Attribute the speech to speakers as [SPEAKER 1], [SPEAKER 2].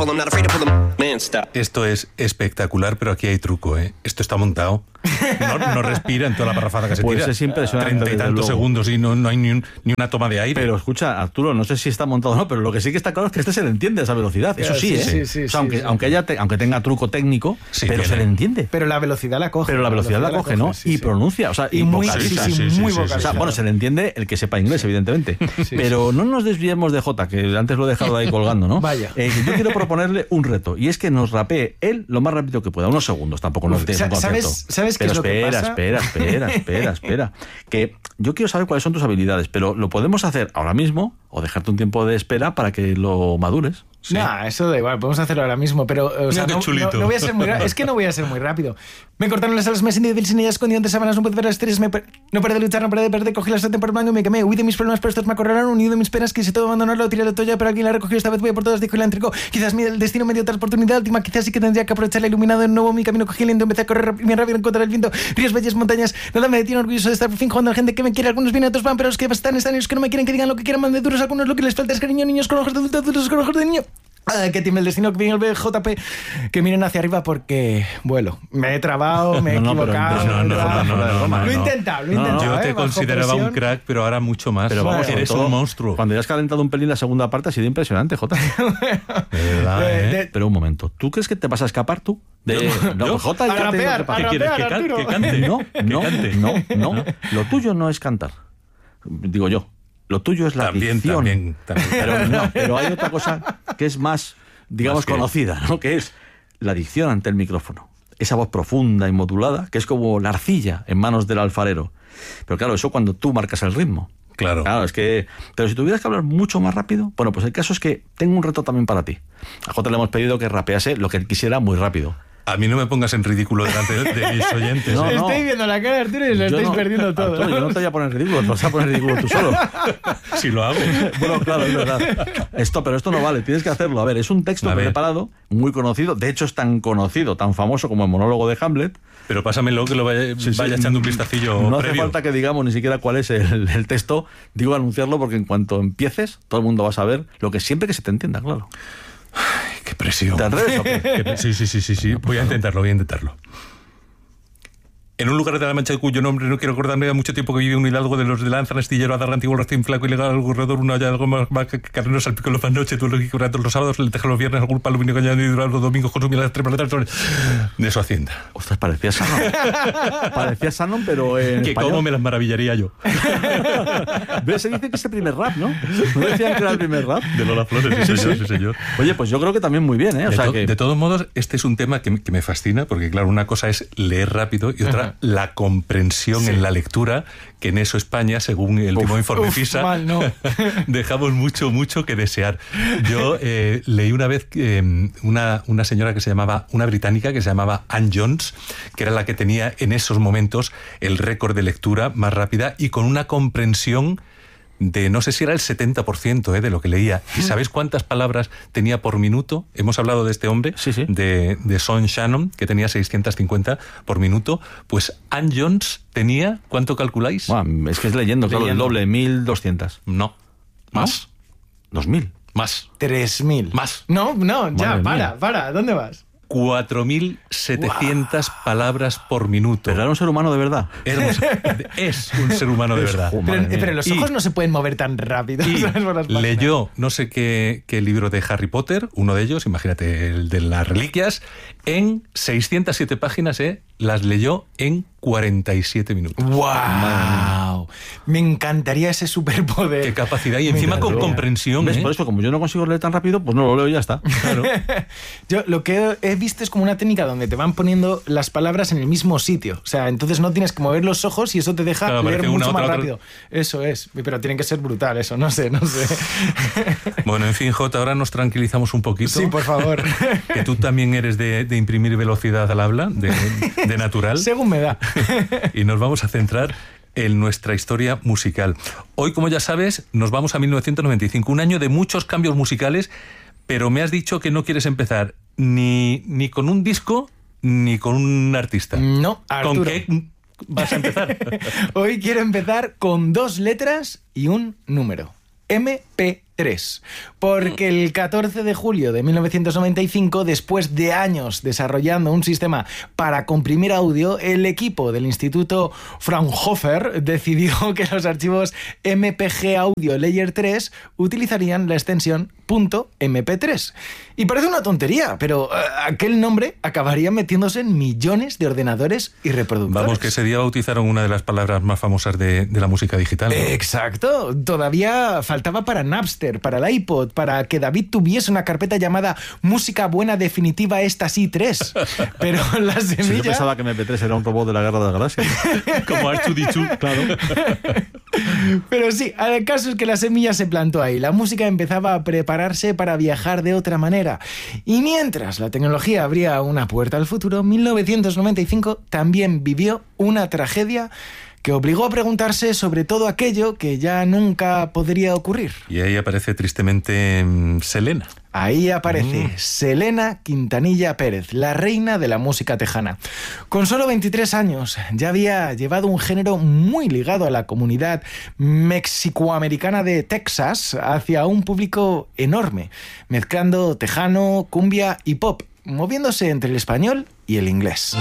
[SPEAKER 1] full, I'm not afraid to pull them. Man, stop.
[SPEAKER 2] Esto es espectacular, pero aquí hay truco, ¿eh? Esto está montado. No respira en toda la parrafada que se tira.
[SPEAKER 3] Pues es impresionante.
[SPEAKER 2] 30 y tantos segundos y no hay ni una toma de aire.
[SPEAKER 3] Pero escucha, Arturo, no sé si está montado o no, pero lo que sí que está claro es que este se le entiende a esa velocidad. Eso sí, ¿eh?
[SPEAKER 4] Sí,
[SPEAKER 3] o sea, aunque tenga truco técnico,
[SPEAKER 2] Sí,
[SPEAKER 3] pero
[SPEAKER 2] tiene.
[SPEAKER 3] se le entiende.
[SPEAKER 4] Pero la velocidad la coge.
[SPEAKER 3] Pero la velocidad la coge, ¿no?
[SPEAKER 4] sí,
[SPEAKER 3] y
[SPEAKER 4] sí.
[SPEAKER 3] pronuncia, o sea,
[SPEAKER 4] Y muy,
[SPEAKER 3] vocaliza.
[SPEAKER 4] muy
[SPEAKER 2] sí,
[SPEAKER 4] vocalizado.
[SPEAKER 3] O sea, bueno, se le entiende el que sepa inglés, evidentemente. Pero no nos desviemos de Jota, que antes lo he dejado ahí colgando, ¿no?
[SPEAKER 4] Vaya.
[SPEAKER 3] Yo quiero proponerle un reto, y es que nos rapee él lo más rápido que pueda, unos segundos, tampoco nos tienes un concierto.
[SPEAKER 4] ¿Sabes qué es lo que pasa?
[SPEAKER 3] Espera. Que yo quiero saber cuáles son tus habilidades, pero lo podemos hacer ahora mismo o dejarte un tiempo de espera para que lo madures.
[SPEAKER 2] Sí.
[SPEAKER 4] Nah, eso da igual, podemos hacerlo ahora mismo, pero o sea,
[SPEAKER 2] Mira qué chulito.
[SPEAKER 4] no voy a ser muy rápido. Es que no voy a ser muy rápido. Me cortaron las alas, me sentí débil sin ellas, escondido entre sábanas, no pude ver las estrellas, no paré de luchar, no paré de perder, cogí la sartén por el mango y me quemé. Huí de mis problemas, pero estos me acorralaron, unido de mis penas, quise todo abandonarlo, tiré la toalla, pero alguien la recogió, esta vez voy a por todas, dijo y la entregó. Quizás el destino me dio otra oportunidad, última, quizás sí que tendría que aprovecharla, iluminado de nuevo mi camino, cogí el viento, empecé a correr bien rápido, encontrar el viento, ríos, bellas montañas, nada me detiene, orgulloso de estar por fin jugando a la gente que me quiere, algunos vienen, otros van, pero los que están los que no me quieren, que digan lo que quieran, mande duros, algunos lo que les falta es cariño, niños con ojos de adulto, adultos con ojos de niño. Que tiene el destino que viene el BJP, que miren hacia arriba porque vuelo. Me he trabado, me he equivocado. Lo he intentado.
[SPEAKER 2] Yo te
[SPEAKER 4] bajo
[SPEAKER 2] consideraba
[SPEAKER 4] presión.
[SPEAKER 2] un crack, pero ahora mucho más.
[SPEAKER 3] Pero vamos,
[SPEAKER 2] eres
[SPEAKER 3] sobre todo,
[SPEAKER 2] un monstruo.
[SPEAKER 3] Cuando ya has calentado un pelín la segunda parte ha sido impresionante, Jota.
[SPEAKER 2] De verdad, ¿eh?
[SPEAKER 3] Pero un momento, ¿tú crees que te vas a escapar tú? No, pues Jota,
[SPEAKER 4] A
[SPEAKER 3] ya te digo
[SPEAKER 4] rapear,
[SPEAKER 3] que pasa.
[SPEAKER 2] ¿Qué quieres?
[SPEAKER 4] Arturo.
[SPEAKER 2] ¿Que cante?
[SPEAKER 3] No. Lo tuyo no es cantar. Digo yo. Lo tuyo es la dicción.
[SPEAKER 2] También.
[SPEAKER 3] Pero hay otra cosa que es más, digamos,
[SPEAKER 2] Más que-
[SPEAKER 3] conocida, ¿no? Que es la dicción ante el micrófono. Esa voz profunda y modulada, que es como la arcilla en manos del alfarero. Pero claro, eso cuando tú marcas el ritmo.
[SPEAKER 2] Claro.
[SPEAKER 3] Claro, es que... Pero si tuvieras que hablar mucho más rápido... Bueno, pues el caso es que tengo un reto también para ti. A Jota le hemos pedido que rapease lo que él quisiera muy rápido.
[SPEAKER 2] A mí no me pongas en ridículo delante de mis oyentes.
[SPEAKER 3] No,
[SPEAKER 2] ¿eh?
[SPEAKER 3] no.
[SPEAKER 4] Estoy viendo la cara de Arturo y lo
[SPEAKER 3] Yo
[SPEAKER 4] estáis
[SPEAKER 3] no-
[SPEAKER 4] perdiendo todo.
[SPEAKER 3] Arturo, yo no te voy a poner en ridículo, te vas a poner en ridículo tú solo.
[SPEAKER 2] Si lo hago.
[SPEAKER 3] Bueno, claro, es verdad. Pero esto no vale, tienes que hacerlo. A ver, es un texto
[SPEAKER 2] A ver.
[SPEAKER 3] preparado, muy conocido. De hecho, es tan conocido, tan famoso como el monólogo de Hamlet.
[SPEAKER 2] Pero pásamelo que lo vaya echando un vistacillo
[SPEAKER 3] No hace
[SPEAKER 2] previo.
[SPEAKER 3] falta que digamos ni siquiera cuál es el texto. Digo anunciarlo porque en cuanto empieces, todo el mundo va a saber lo que siempre que se te entienda, claro.
[SPEAKER 2] Qué presión.
[SPEAKER 3] ¿Te atreves o qué?
[SPEAKER 2] Sí. Voy a intentarlo. En un lugar de la Mancha de cuyo nombre no quiero acordarme de mucho tiempo que vive un hidalgo de los de Lanza, astillero, adarra, antiguo, recién flaco, ilegal, algo corredor, una olla, algo más carnero, salpico los más noche, tú lo que los sábados, le teja los viernes, algún palo, vino cañado y los domingos, consumir las tres paletas de su hacienda.
[SPEAKER 3] Ostras, parecía Shannon. Parecía Shannon, pero en
[SPEAKER 2] Que
[SPEAKER 3] español.
[SPEAKER 2] cómo me las maravillaría yo.
[SPEAKER 3] ¿Ves? Se dice que es el primer rap, ¿no? ¿No decían que era el primer rap?
[SPEAKER 2] De Lola Flores, sí, señor.
[SPEAKER 3] Oye, pues yo creo que también muy bien, ¿eh? O sea que...
[SPEAKER 2] De todos modos, este es un tema que me fascina, porque claro, una cosa es leer rápido y otra la comprensión en la lectura, que en eso España, según el último informe PISA,
[SPEAKER 4] mal, no.
[SPEAKER 2] dejamos mucho que desear. Yo leí una vez una señora que se llamaba, una británica que se llamaba Anne Jones, que era la que tenía en esos momentos el récord de lectura más rápida y con una comprensión de, no sé si era el 70% de lo que leía. ¿Y sabéis cuántas palabras tenía por minuto? Hemos hablado de este hombre,
[SPEAKER 3] Sí.
[SPEAKER 2] de Son Shannon, que tenía 650 por minuto. Pues Anne Jones tenía, ¿cuánto calculáis?
[SPEAKER 3] Bueno, es que es leyendo, claro, el
[SPEAKER 4] Leyendo.
[SPEAKER 3] doble, 1200.
[SPEAKER 2] No, más,
[SPEAKER 3] 2000.
[SPEAKER 2] más.
[SPEAKER 4] 3000.
[SPEAKER 2] Más.
[SPEAKER 4] No, ya,
[SPEAKER 3] Madre mía.
[SPEAKER 4] para. ¿Dónde vas?
[SPEAKER 2] 4.700 palabras por minuto.
[SPEAKER 3] Pero era un ser humano de verdad.
[SPEAKER 2] Es un ser humano de verdad.
[SPEAKER 3] Madre mía.
[SPEAKER 4] Pero los ojos no se pueden mover tan rápido.
[SPEAKER 2] Y
[SPEAKER 4] ¿sabes? Por las páginas.
[SPEAKER 2] leyó no sé qué libro de Harry Potter, uno de ellos, imagínate, el de las reliquias, en 607 páginas, las leyó en 47 minutos.
[SPEAKER 4] ¡Wow! Me encantaría ese superpoder.
[SPEAKER 2] Qué capacidad, y encima con comprensión.
[SPEAKER 3] ¿Ves? Por eso, como yo no consigo leer tan rápido, pues no lo leo y ya está.
[SPEAKER 2] Claro.
[SPEAKER 4] Yo lo que he visto es como una técnica donde te van poniendo las palabras en el mismo sitio. O sea, entonces no tienes que mover los ojos y eso te deja
[SPEAKER 2] Claro,
[SPEAKER 4] leer
[SPEAKER 2] parece
[SPEAKER 4] mucho
[SPEAKER 2] una,
[SPEAKER 4] más
[SPEAKER 2] otra.
[SPEAKER 4] rápido. Eso es. Pero tiene que ser brutal eso. No sé.
[SPEAKER 2] Bueno, en fin, Jota, ahora nos tranquilizamos un poquito.
[SPEAKER 4] Sí, por favor.
[SPEAKER 2] Que tú también eres de imprimir velocidad al habla, de natural.
[SPEAKER 4] Según me da.
[SPEAKER 2] Y nos vamos a centrar en nuestra historia musical. Hoy, como ya sabes, nos vamos a 1995, un año de muchos cambios musicales, pero me has dicho que no quieres empezar ni con un disco ni con un artista.
[SPEAKER 4] No, Arturo.
[SPEAKER 2] ¿Con qué vas a empezar?
[SPEAKER 4] Hoy quiero empezar con 2 letras y un número. MPA. 3, porque el 14 de julio de 1995, después de años desarrollando un sistema para comprimir audio, el equipo del Instituto Fraunhofer decidió que los archivos MPG Audio Layer 3 utilizarían la extensión .mp3. Y parece una tontería, pero aquel nombre acabaría metiéndose en millones de ordenadores y reproductores.
[SPEAKER 2] Vamos, que ese día bautizaron una de las palabras más famosas de la música digital, ¿no?
[SPEAKER 4] Exacto. Todavía faltaba para Napster, para el iPod, para que David tuviese una carpeta llamada Música Buena Definitiva Esta Sí 3. Pero la semilla...
[SPEAKER 3] Si yo pensaba que MP3 era un robot de la Guerra de las Galaxias.
[SPEAKER 2] Como R2D2, claro.
[SPEAKER 4] Pero sí, el caso es que la semilla se plantó ahí. La música empezaba a prepararse para viajar de otra manera. Y mientras la tecnología abría una puerta al futuro, 1995 también vivió una tragedia que obligó a preguntarse sobre todo aquello que ya nunca podría ocurrir.
[SPEAKER 2] Y ahí aparece tristemente Selena.
[SPEAKER 4] Ahí aparece Selena Quintanilla Pérez, la reina de la música tejana. Con solo 23 años ya había llevado un género muy ligado a la comunidad mexicoamericana de Texas hacia un público enorme, mezclando tejano, cumbia y pop, moviéndose entre el español y el inglés.